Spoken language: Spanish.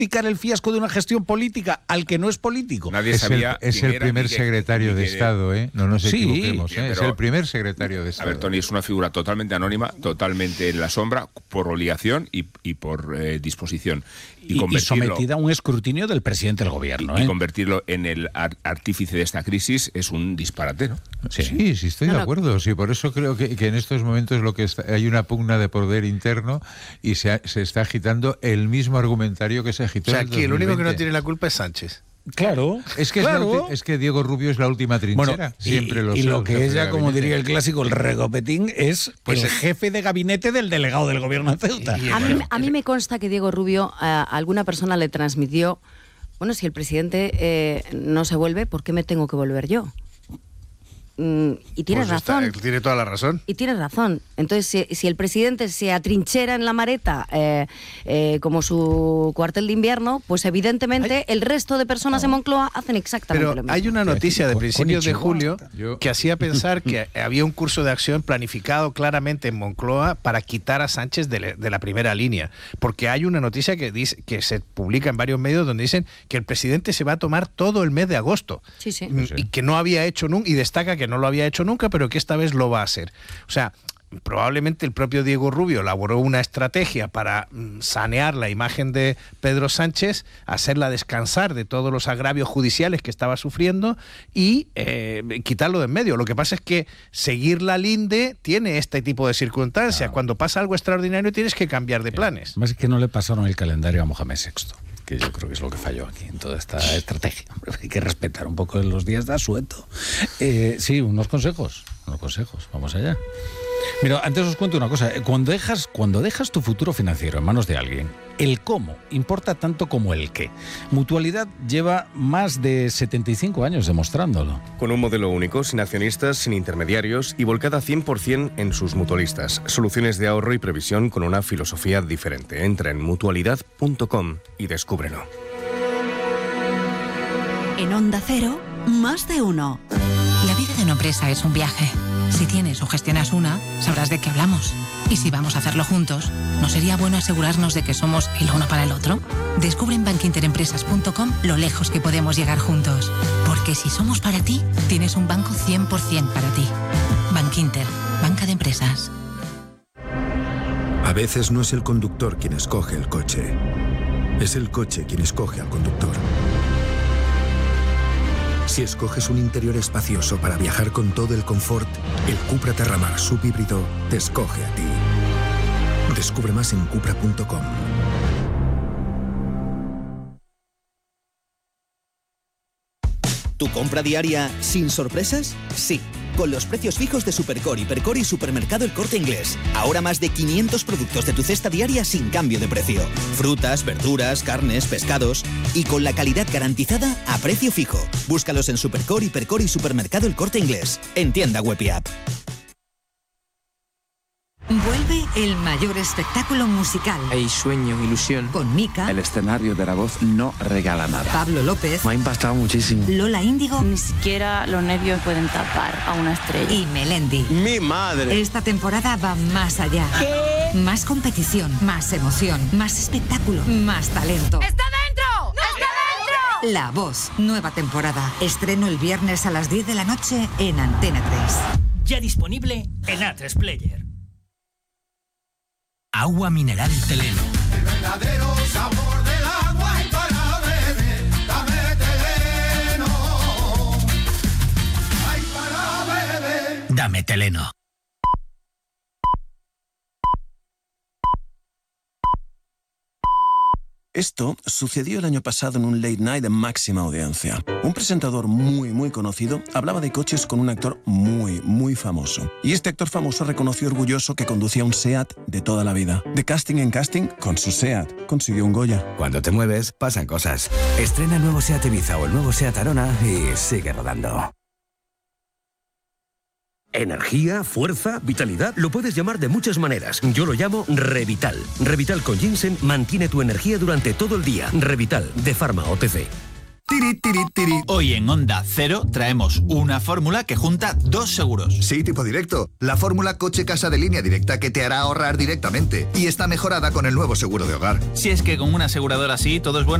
explicar el fiasco de una gestión política al que no es político? Nadie sabía. Es el primer secretario de Estado, no nos equivoquemos. pero, es el primer secretario de Estado. A ver, Tony, es una figura totalmente anónima, totalmente en la sombra, por obligación y por disposición. Y sometida a un escrutinio del presidente del gobierno. Y convertirlo en el artífice de esta crisis es un disparate, ¿no? Sí, estoy de acuerdo. Sí, por eso creo que en estos momentos hay una pugna de poder interno y se está agitando el mismo argumentario que se agitó en el 2020. Aquí el único que no tiene la culpa es Sánchez. Claro, es que Diego Rubio es la última trinchera. Bueno, siempre y lo que es ya, como diría el clásico, el recopetín, es el jefe de gabinete del delegado del gobierno de Ceuta. A mí me consta que Diego Rubio a alguna persona le transmitió: bueno, si el presidente no se vuelve, ¿por qué me tengo que volver yo? Y tienes razón. Tiene toda la razón. Y tienes razón. Entonces, si el presidente se atrinchera en la Mareta como su cuartel de invierno, pues evidentemente el resto de personas en Moncloa hacen exactamente lo mismo. Pero hay una noticia de principios de julio que hacía pensar que había un curso de acción planificado claramente en Moncloa para quitar a Sánchez de la primera línea. Porque hay una noticia que dice, que se publica en varios medios donde dicen que el presidente se va a tomar todo el mes de agosto. Sí. Y que no había hecho nunca, y destaca que no lo había hecho nunca, pero que esta vez lo va a hacer. O sea, probablemente el propio Diego Rubio elaboró una estrategia para sanear la imagen de Pedro Sánchez, hacerla descansar de todos los agravios judiciales que estaba sufriendo y quitarlo de en medio. Lo que pasa es que seguir la linde tiene este tipo de circunstancias. Claro. Cuando pasa algo extraordinario tienes que cambiar de planes. Más es que no le pasaron el calendario a Mohamed VI. Que yo creo que es lo que falló aquí en toda esta estrategia. Hay que respetar un poco los días de asueto. Sí, unos consejos. Vamos allá. Mira, antes os cuento una cosa. Cuando dejas tu futuro financiero en manos de alguien, el cómo importa tanto como el qué. Mutualidad lleva más de 75 años demostrándolo. Con un modelo único, sin accionistas, sin intermediarios y volcada 100% en sus mutualistas. Soluciones de ahorro y previsión con una filosofía diferente. Entra en mutualidad.com y descúbrelo. En Onda Cero, más de uno. La vida de una empresa es un viaje. Si tienes o gestionas una, sabrás de qué hablamos. Y si vamos a hacerlo juntos, ¿no sería bueno asegurarnos de que somos el uno para el otro? Descubre en bankinterempresas.com lo lejos que podemos llegar juntos. Porque si somos para ti, tienes un banco 100% para ti. Bankinter, banca de empresas. A veces no es el conductor quien escoge el coche. Es el coche quien escoge al conductor. Si escoges un interior espacioso para viajar con todo el confort, el Cupra Terramar subhíbrido te escoge a ti. Descubre más en cupra.com. ¿Tu compra diaria sin sorpresas? Sí. Con los precios fijos de Supercore, Hipercore y Supermercado El Corte Inglés. Ahora más de 500 productos de tu cesta diaria sin cambio de precio. Frutas, verduras, carnes, pescados. Y con la calidad garantizada a precio fijo. Búscalos en Supercore, Hipercore y Supermercado El Corte Inglés. En tienda web y app. Vuelve el mayor espectáculo musical. Hay sueño, ilusión. Con Mika. El escenario de La Voz no regala nada. Pablo López. Me ha impactado muchísimo. Lola Índigo. Ni siquiera los nervios pueden tapar a una estrella. Y Melendi. ¡Mi madre! Esta temporada va más allá. ¿Qué? Más competición, más emoción, más espectáculo, más talento. ¡Está dentro! ¡No! ¡Está dentro! La Voz, nueva temporada. Estreno el viernes a las 10 de la noche en Antena 3. Ya disponible en A3 Player. Agua mineral Teleno. El verdadero sabor del agua y para beber, dame Teleno. Ay, para beber. Dame Teleno. Esto sucedió el año pasado en un late night de máxima audiencia. Un presentador muy conocido hablaba de coches con un actor muy famoso. Y este actor famoso reconoció orgulloso que conducía un SEAT de toda la vida. De casting en casting, con su SEAT consiguió un Goya. Cuando te mueves, pasan cosas. Estrena el nuevo SEAT Ibiza o el nuevo SEAT Arona y sigue rodando. Energía, fuerza, vitalidad, lo puedes llamar de muchas maneras. Yo lo llamo Revital. Revital con ginseng mantiene tu energía durante todo el día. Revital, de Pharma OTC. Tiri, tiri, tiri. Hoy en Onda Cero traemos una fórmula que junta 2 seguros. Sí, tipo directo. La fórmula coche-casa de línea directa que te hará ahorrar directamente. Y está mejorada con el nuevo seguro de hogar. Si es que con una aseguradora así todo es bueno.